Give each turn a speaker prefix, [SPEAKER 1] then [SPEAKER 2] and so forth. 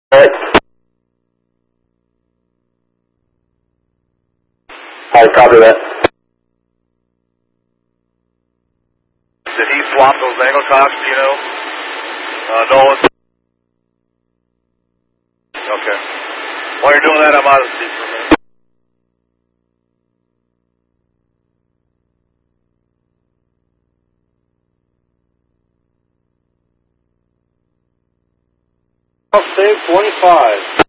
[SPEAKER 1] Alright. Alright, copy that.
[SPEAKER 2] Did he swap those angle cocks, do you know? Nolan? Okay. While you're doing that, I'm out of the seat for a minute.
[SPEAKER 3] Save 25.